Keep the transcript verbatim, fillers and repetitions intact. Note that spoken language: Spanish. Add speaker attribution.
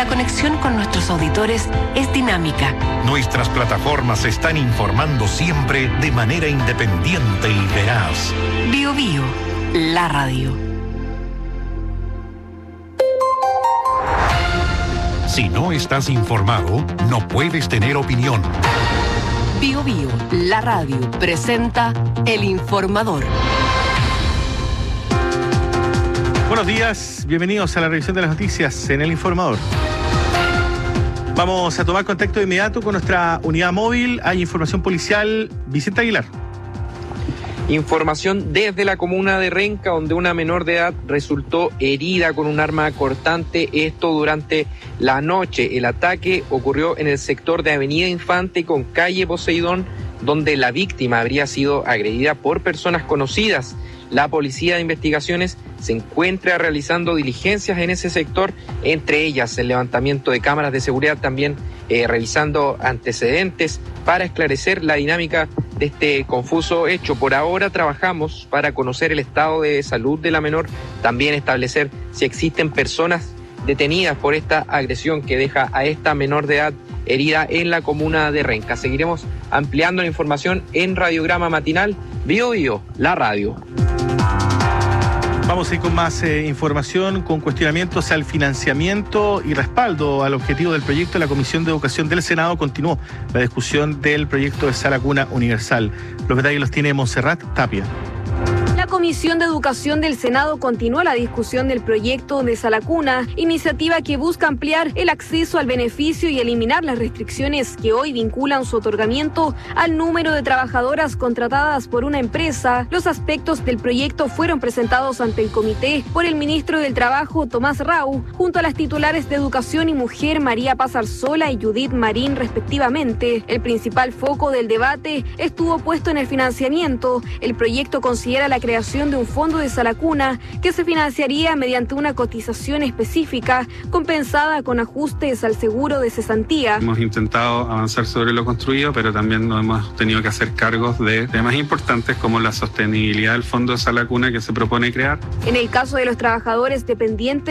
Speaker 1: la conexión con nuestros auditores es dinámica.
Speaker 2: Nuestras plataformas se están informando siempre de manera independiente y veraz.
Speaker 1: Bio Bio, la radio.
Speaker 2: Si no estás informado, no puedes tener opinión.
Speaker 1: Bio Bio, la radio, presenta El Informador.
Speaker 3: Buenos días, bienvenidos a la revisión de las noticias en El Informador. Vamos a tomar contacto de inmediato con nuestra unidad móvil. Hay información policial. Vicente Aguilar.
Speaker 4: Información desde la comuna de Renca, donde una menor de edad resultó herida con un arma cortante, esto durante la noche. El ataque ocurrió en el sector de Avenida Infante con calle Poseidón, donde la víctima habría sido agredida por personas conocidas. La Policía de Investigaciones se encuentra realizando diligencias en ese sector, entre ellas el levantamiento de cámaras de seguridad, también eh, revisando antecedentes para esclarecer la dinámica de este confuso hecho. Por ahora trabajamos para conocer el estado de salud de la menor, también establecer si existen personas detenidas por esta agresión que deja a esta menor de edad herida en la comuna de Renca. Seguiremos ampliando la información en Radiograma Matinal, Bio Bio, la radio.
Speaker 3: Vamos a ir con más eh, información, con cuestionamientos al financiamiento y respaldo al objetivo del proyecto. La Comisión de Educación del Senado continuó la discusión del proyecto de Sala Cuna Universal. Los detalles los tiene Montserrat Tapia.
Speaker 5: La Comisión de Educación del Senado continúa la discusión del proyecto de Sala Cuna, iniciativa que busca ampliar el acceso al beneficio y eliminar las restricciones que hoy vinculan su otorgamiento al número de trabajadoras contratadas por una empresa. Los aspectos del proyecto fueron presentados ante el comité por el ministro del Trabajo, Tomás Rau, junto a las titulares de Educación y Mujer, María Paz Arzola y Judith Marín, respectivamente. El principal foco del debate estuvo puesto en el financiamiento. El proyecto considera la creación de un fondo de Sala Cuna que se financiaría mediante una cotización específica compensada con ajustes al seguro de cesantía.
Speaker 6: Hemos intentado avanzar sobre lo construido, pero también nos hemos tenido que hacer cargos de temas importantes como la sostenibilidad del fondo de Sala Cuna que se propone crear.
Speaker 5: En el caso de los trabajadores dependientes